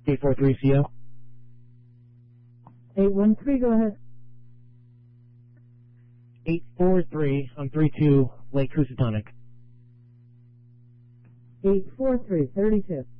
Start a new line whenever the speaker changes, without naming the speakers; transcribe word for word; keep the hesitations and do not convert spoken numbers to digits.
eight four three C O.
eight one three, go ahead.
eight four three on three two Lake Housatonic.
eight four three, thirty-two.